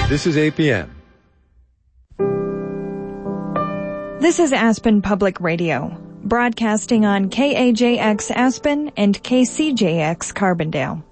This is APM. This is Aspen Public Radio, broadcasting on KAJX Aspen and KCJX Carbondale.